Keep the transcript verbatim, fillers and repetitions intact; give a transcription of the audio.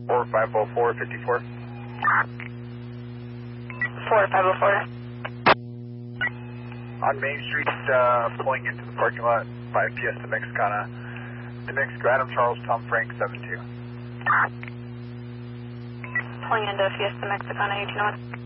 four five oh four, fifty-four. four five oh four. On Main Street, uh, pulling into the parking lot by Fiesta Mexicana. The next Adam Charles, Tom Frank, seven two. Pulling into Fiesta Mexicana, eighteen oh one.